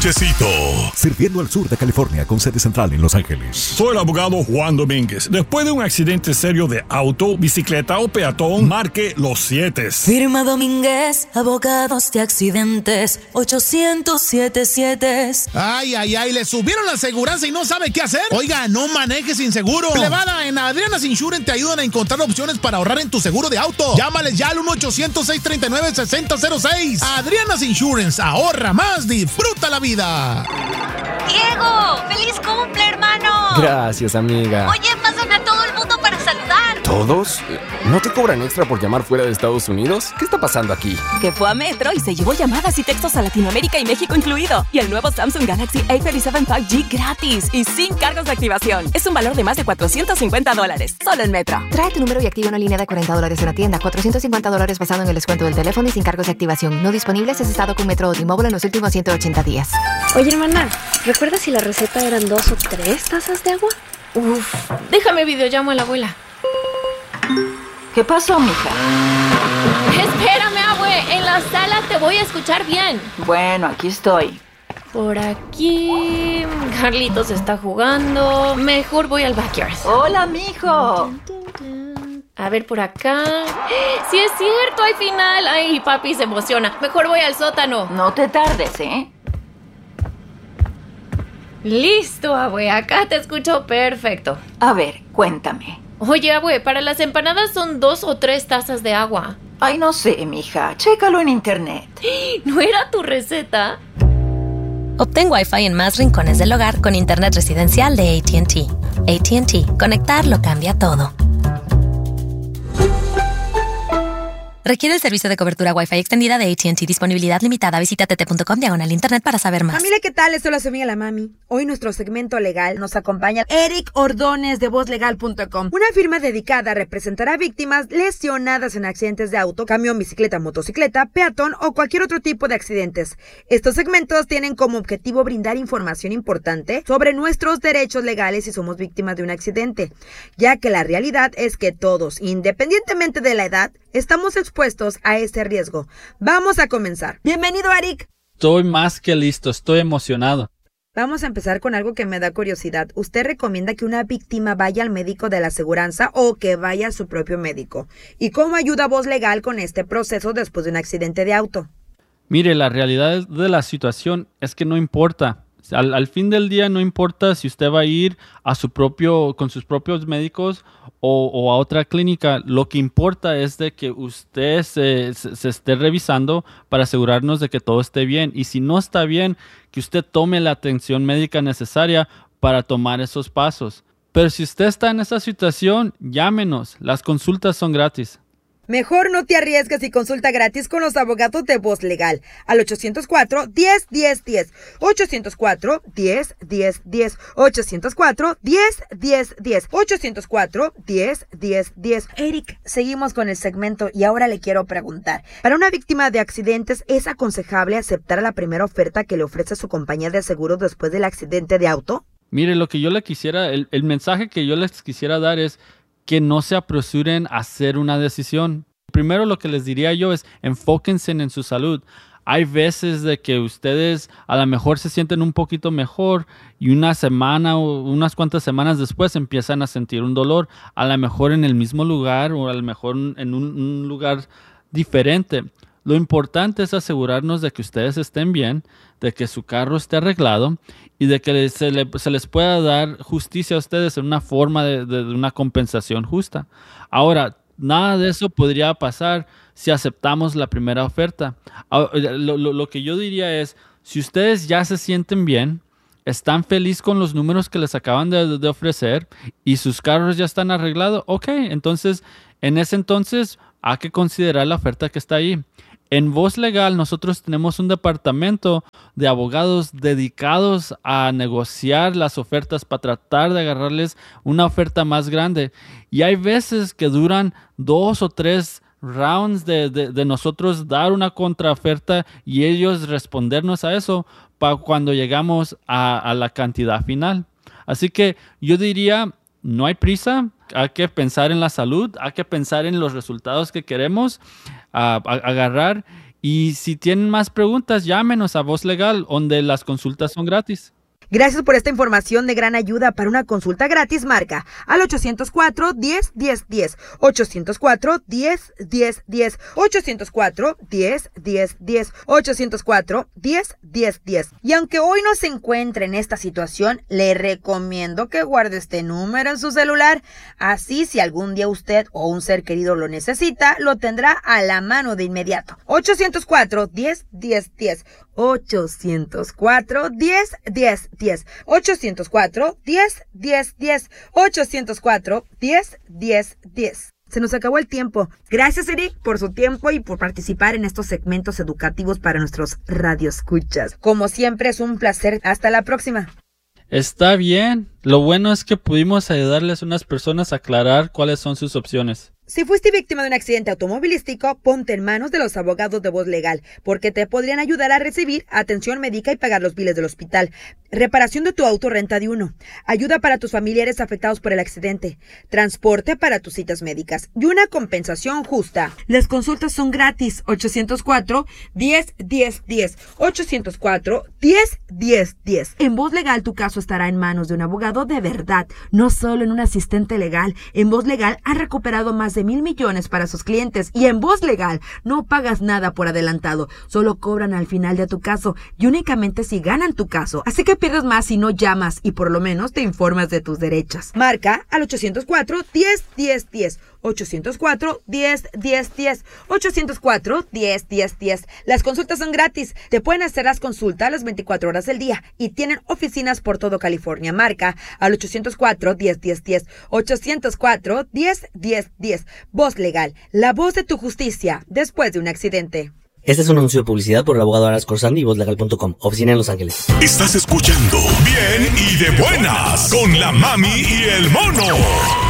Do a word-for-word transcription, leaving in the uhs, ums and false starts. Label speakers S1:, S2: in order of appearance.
S1: Sánchez-Cito.
S2: Sirviendo al sur de California con sede central en Los Ángeles.
S3: Soy el abogado Juan Domínguez. Después de un accidente serio de auto, bicicleta o peatón, marque los siete.
S4: Firma Domínguez, abogados de accidentes, ochocientos siete siete.
S5: Ay, ay, ay, le subieron la aseguranza y no sabe qué hacer. Oiga, no maneje sin seguro. Elevada, en Adriana's Insurance te ayudan a encontrar opciones para ahorrar en tu seguro de auto. Llámales ya al uno ochocientos, seis tres nueve, seis cero cero seis. Adriana's Insurance, ahorra más, disfruta la vida.
S6: Diego, feliz cumple, hermano.
S7: Gracias, amiga.
S6: Oye, pasan a todo el mundo para saludar.
S7: ¿Todos? ¿No te cobran extra por llamar fuera de Estados Unidos? ¿Qué está pasando aquí?
S8: Que fue a Metro y se llevó llamadas y textos a Latinoamérica y México incluido. Y el nuevo Samsung Galaxy A treinta y siete cinco G gratis y sin cargos de activación. Es un valor de más de cuatrocientos cincuenta dólares. Solo en Metro.
S9: Trae tu número y activa una línea de cuarenta dólares en la tienda. cuatrocientos cincuenta dólares basado en el descuento del teléfono y sin cargos de activación. No disponibles si has estado con Metro o T-Mobile en los últimos ciento ochenta días.
S10: Oye, hermana, ¿recuerdas si la receta eran dos o tres tazas de agua? Uf, déjame videollamo a la abuela.
S11: ¿Qué pasó, mija?
S10: Espérame, abue, en la sala te voy a escuchar bien.
S11: Bueno, aquí estoy.
S10: Por aquí... Carlitos está jugando. Mejor voy al backyard.
S11: Hola, mijo.
S10: A ver, por acá... ¡Sí es cierto! ¡Hay final! ¡Ay, papi se emociona! Mejor voy al sótano.
S11: No te tardes, ¿eh?
S10: Listo, abue. Acá te escucho perfecto.
S11: A ver, cuéntame.
S10: Oye, abue, para las empanadas son dos o tres tazas de agua.
S11: Ay, no sé, mija. Chécalo en internet.
S10: ¿No era tu receta?
S12: Obtén Wi-Fi en más rincones del hogar con internet residencial de A T and T. A T and T. Conectar lo cambia todo. Requiere el servicio de cobertura Wi-Fi extendida de A T and T. Disponibilidad limitada. Visita tt.com diagonal internet para saber más.
S13: Familia, ¿qué tal? Esto es la amiga la mami. Hoy en nuestro segmento legal nos acompaña Eric Ordóñez de voz legal punto com, una firma dedicada a representar a víctimas lesionadas en accidentes de auto, camión, bicicleta, motocicleta, peatón o cualquier otro tipo de accidentes. Estos segmentos tienen como objetivo brindar información importante sobre nuestros derechos legales si somos víctimas de un accidente, ya que la realidad es que todos, independientemente de la edad, estamos expuestos a este riesgo. Vamos a comenzar. Bienvenido, Eric.
S14: Estoy más que listo, estoy emocionado.
S13: Vamos a empezar con algo que me da curiosidad. ¿Usted recomienda que una víctima vaya al médico de la aseguranza o que vaya a su propio médico? ¿Y cómo ayuda Voz Legal con este proceso después de un accidente de auto?
S14: Mire, la realidad de la situación es que no importa. Al, al fin del día no importa si usted va a ir a su propio, con sus propios médicos o, o a otra clínica. Lo que importa es de que usted se, se, se esté revisando para asegurarnos de que todo esté bien. Y si no está bien, que usted tome la atención médica necesaria para tomar esos pasos. Pero si usted está en esa situación, llámenos. Las consultas son gratis.
S13: Mejor no te arriesgues y consulta gratis con los abogados de Voz Legal al ochocientos cuatro, diez, diez, diez. ochocientos cuatro, diez, diez, diez. ochocientos cuatro, diez, diez, diez. ochocientos cuatro, diez, diez, diez. Eric, seguimos con el segmento y ahora le quiero preguntar. Para una víctima de accidentes, ¿es aconsejable aceptar la primera oferta que le ofrece su compañía de seguros después del accidente de auto?
S14: Mire, lo que yo le quisiera, el, el mensaje que yo les quisiera dar es que no se apresuren a hacer una decisión. Primero lo que les diría yo es enfóquense en su salud. Hay veces de que ustedes a lo mejor se sienten un poquito mejor y una semana o unas cuantas semanas después empiezan a sentir un dolor, a lo mejor en el mismo lugar o a lo mejor en un, un lugar diferente. Lo importante es asegurarnos de que ustedes estén bien, de que su carro esté arreglado y de que se, le, se les pueda dar justicia a ustedes en una forma de, de, de una compensación justa. Ahora, nada de eso podría pasar si aceptamos la primera oferta. Lo, lo, lo que yo diría es, si ustedes ya se sienten bien, están felices con los números que les acaban de, de ofrecer y sus carros ya están arreglados, ok, entonces, en ese entonces hay que considerar la oferta que está ahí. En Voz Legal nosotros tenemos un departamento de abogados dedicados a negociar las ofertas para tratar de agarrarles una oferta más grande. Y hay veces que duran dos o tres rounds de, de, de nosotros dar una contraoferta y ellos respondernos a eso para cuando llegamos a, a la cantidad final. Así que yo diría, no hay prisa, hay que pensar en la salud, hay que pensar en los resultados que queremos uh, agarrar Y si tienen más preguntas, llámenos a Voz Legal, donde las consultas son gratis.
S13: Gracias por esta información de gran ayuda. Para una consulta gratis, marca al ochocientos cuatro, diez, diez, diez. ochocientos cuatro, diez, diez, diez. ochocientos cuatro, diez, diez, diez. ochocientos cuatro, diez, diez, diez. Y aunque hoy no se encuentre en esta situación, le recomiendo que guarde este número en su celular. Así, si algún día usted o un ser querido lo necesita, lo tendrá a la mano de inmediato. ochocientos cuatro, diez, diez, diez. ochocientos cuatro, diez, diez, diez. ochocientos cuatro, diez, diez, diez. ochocientos cuatro, diez, diez, diez. Se nos acabó el tiempo. Gracias, Eric, por su tiempo y por participar en estos segmentos educativos para nuestros radioescuchas. Como siempre, es un placer. Hasta la próxima.
S14: Está bien. Lo bueno es que pudimos ayudarles a unas personas a aclarar cuáles son sus opciones.
S13: Si fuiste víctima de un accidente automovilístico, ponte en manos de los abogados de Voz Legal, porque te podrían ayudar a recibir atención médica y pagar los biles del hospital, reparación de tu auto, renta de uno, ayuda para tus familiares afectados por el accidente, transporte para tus citas médicas y una compensación justa. Las consultas son gratis. ochocientos cuatro, diez, diez, diez. ochocientos cuatro, diez, diez, diez. En Voz Legal tu caso estará en manos de un abogado de verdad, no solo en un asistente legal. En Voz Legal han recuperado más de mil millones para sus clientes y en Voz Legal no pagas nada por adelantado, solo cobran al final de tu caso y únicamente si ganan tu caso. Así que pierdes más si no llamas y por lo menos te informas de tus derechos. Marca al ochocientos cuatro, diez, diez, diez. ochocientos cuatro, diez, diez, diez. ochocientos cuatro, diez, diez, diez. Las consultas son gratis. Te pueden hacer las consultas las veinticuatro horas del día y tienen oficinas por todo California. Marca al ochocientos cuatro, diez, diez, diez. ochocientos cuatro, diez, diez, diez. Voz Legal, la voz de tu justicia después de un accidente.
S1: Este es un anuncio de publicidad por el abogado Aras Corsandi y voz legal punto com, oficina en Los Ángeles.
S15: Estás escuchando Bien y de Buenas con la Mami y el Mono.